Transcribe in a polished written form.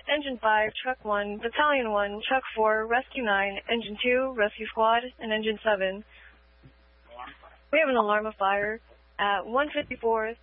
Engine 5, Truck 1, Battalion 1, Truck 4, Rescue 9, Engine 2, Rescue Squad, and Engine 7. We have an alarm of fire at 154th